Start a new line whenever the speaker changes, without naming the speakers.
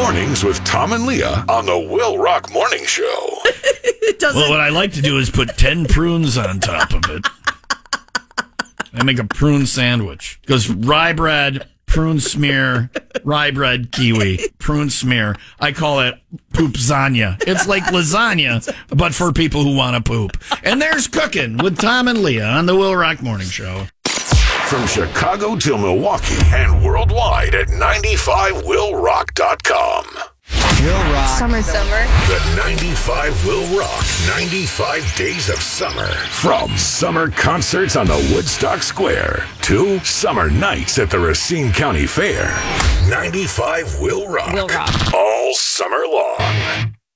Mornings with Tom and Leah on the Will Rock Morning Show.
Well, what I like to do is put 10 prunes on top of it. I make a prune sandwich. It goes rye bread, prune smear, rye bread, kiwi, prune smear. I call it poop lasagna. It's like lasagna, but for people who want to poop. And there's Cooking with Tom and Leah on the Will Rock Morning Show.
From Chicago to Milwaukee and worldwide at 95willrock.com.
Will Rock.
Summer.
The 95 Will Rock 95 Days of Summer. From summer concerts on the Woodstock Square to summer nights at the Racine County Fair. 95 Will Rock.
Will Rock.
All summer long.